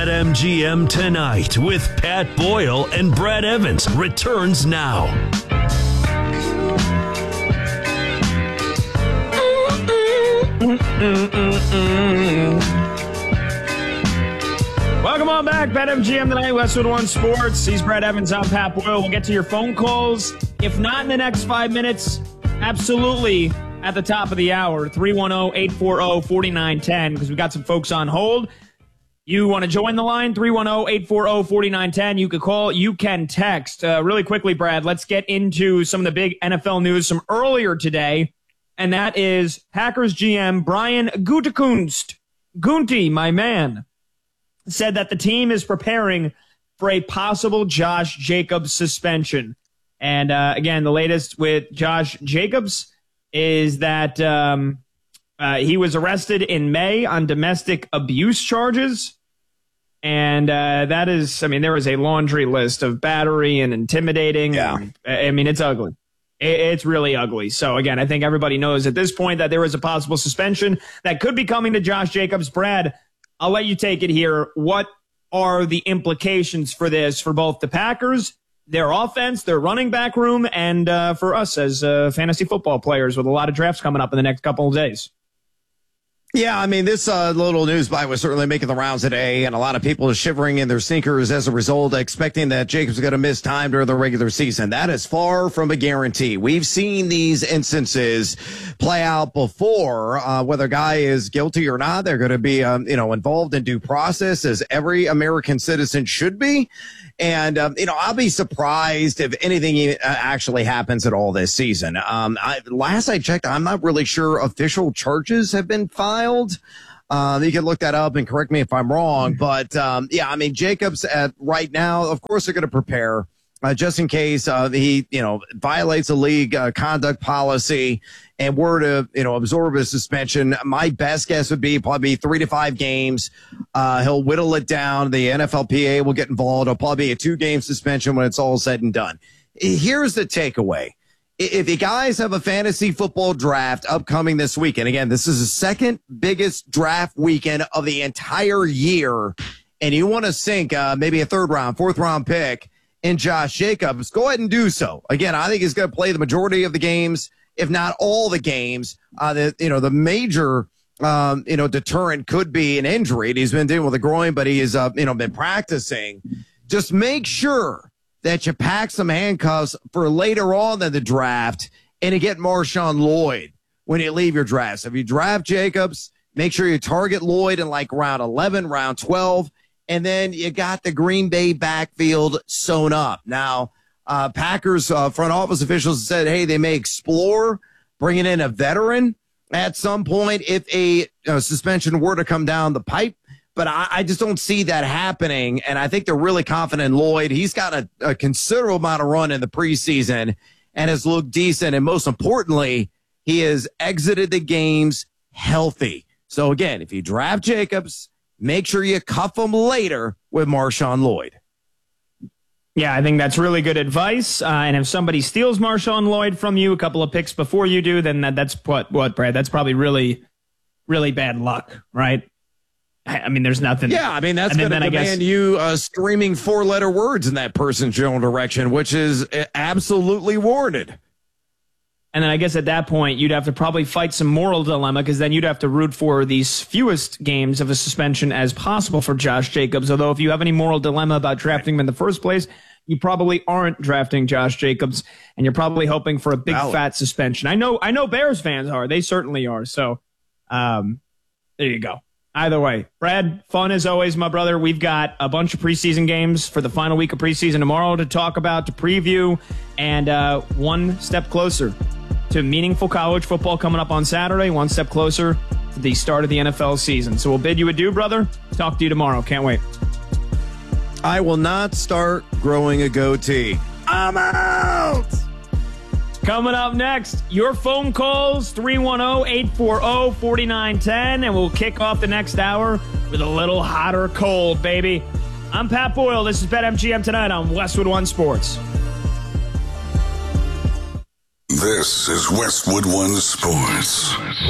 BetMGM Tonight with Pat Boyle and Brad Evans returns now. Welcome on back. BetMGM Tonight, Westwood One Sports. He's Brad Evans. I'm Pat Boyle. We'll get to your phone calls. If not in the next 5 minutes, absolutely at the top of the hour, 310-840-4910, because we got some folks on hold. You want to join the line, 310-840-4910. You can call, you can text. Really quickly, Brad, let's get into some of the big NFL news from earlier today, and that is Packers GM Brian Gutekunst. Gunty, my man, said that the team is preparing for a possible Josh Jacobs suspension. And again, the latest with Josh Jacobs is that he was arrested in May on domestic abuse charges. And that is, I mean, there is a laundry list of battery and intimidating. Yeah. I mean, it's ugly. It's really ugly. So, again, I think everybody knows at this point that there is a possible suspension that could be coming to Josh Jacobs. Brad, I'll let you take it here. What are the implications for this for both the Packers, their offense, their running back room, and for us as fantasy football players with a lot of drafts coming up in the next couple of days? Yeah, I mean, this little news bite was certainly making the rounds today, and a lot of people are shivering in their sneakers as a result, expecting that Jacobs is going to miss time during the regular season. That is far from a guarantee. We've seen these instances play out before. Whether a guy is guilty or not, they're going to be, involved in due process, as every American citizen should be. And, I'll be surprised if anything actually happens at all this season. Last I checked, I'm not really sure official charges have been filed. You can look that up and correct me if I'm wrong. But, Jacobs right now, of course, they're going to prepare just in case he, violates a league conduct policy and were to, absorb a suspension. My best guess would be probably 3 to 5 games. He'll whittle it down. The NFLPA will get involved. It'll probably be a 2-game suspension when it's all said and done. Here's the takeaway. If you guys have a fantasy football draft upcoming this weekend, again, this is the second biggest draft weekend of the entire year, and you want to sink maybe a 3rd round, 4th round pick in Josh Jacobs, go ahead and do so. Again, I think he's going to play the majority of the games, if not all the games. The major, deterrent could be an injury. He's been dealing with a groin, but he has, been practicing. Just make sure that you pack some handcuffs for later on in the draft and to get Marshawn Lloyd when you leave your draft. So if you draft Jacobs, make sure you target Lloyd in like round 11, round 12, and then you got the Green Bay backfield sewn up. Now, Packers front office officials said, hey, they may explore bringing in a veteran at some point if a suspension were to come down the pipe. But I just don't see that happening, and I think they're really confident in Lloyd. He's got a considerable amount of run in the preseason and has looked decent, and most importantly, he has exited the games healthy. So, again, if you draft Jacobs, make sure you cuff him later with Marshawn Lloyd. Yeah, I think that's really good advice. And if somebody steals Marshawn Lloyd from you a couple of picks before you do, then that's what, Brad? That's probably really, really bad luck, right? I mean, there's nothing. Yeah, I mean, that's going to demand you screaming 4-letter words in that person's general direction, which is absolutely warranted. And then I guess at that point, you'd have to probably fight some moral dilemma, because then you'd have to root for these fewest games of a suspension as possible for Josh Jacobs. Although if you have any moral dilemma about drafting him in the first place, you probably aren't drafting Josh Jacobs, and you're probably hoping for a big fat suspension. I know Bears fans are. They certainly are. So there you go. Either way, Brad, fun as always, my brother. We've got a bunch of preseason games for the final week of preseason tomorrow to talk about, to preview, and one step closer to meaningful college football coming up on Saturday, one step closer to the start of the NFL season. So we'll bid you adieu, brother. Talk to you tomorrow. Can't wait. I will not start growing a goatee. I'm out! Coming up next, your phone calls, 310-840-4910, and we'll kick off the next hour with a little hot or cold, baby. I'm Pat Boyle. This is BetMGM Tonight on Westwood One Sports. This is Westwood One Sports.